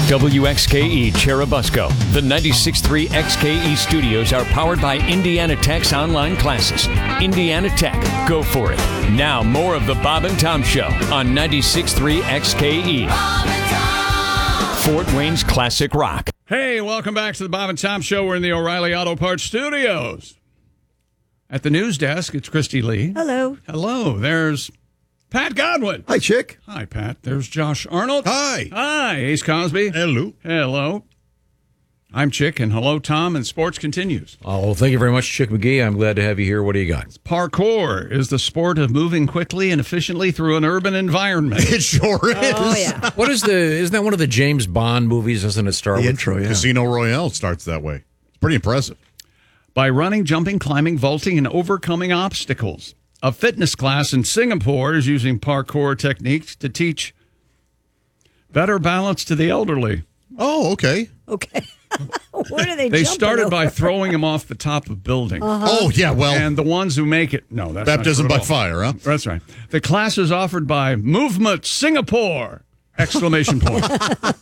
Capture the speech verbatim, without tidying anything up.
W X K E Cherubusco. The ninety-six point three X K E studios are powered by Indiana Tech's online classes. Indiana Tech, go for it. Now, more of the Bob and Tom Show on ninety-six point three X K E. Fort Wayne's classic rock. Hey, welcome back to the Bob and Tom Show. We're in the O'Reilly Auto Parts studios. At the news desk, it's Christy Lee. Hello. Hello. There's Pat Godwin. Hi, Chick. Hi, Pat. There's Josh Arnold. Hi. Hi, Ace Cosby. Hello. Hello. I'm Chick, and hello, Tom, and sports continues. Oh, thank you very much, Chick McGee. I'm glad to have you here. What do you got? Parkour is the sport of moving quickly and efficiently through an urban environment. It sure is. Oh, yeah. What is the? Isn't that one of the James Bond movies? Doesn't it start The with intro, yeah. Casino Royale starts that way. It's pretty impressive. By running, jumping, climbing, vaulting, and overcoming obstacles. A fitness class in Singapore is using parkour techniques to teach better balance to the elderly. Oh, okay. Okay. What are they They jumping started over? by throwing them off the top of buildings. Oh, yeah, well, And the ones who make it, no, that's baptism not true by at all. fire, huh? That's right. The class is offered by Movement Singapore! Exclamation point.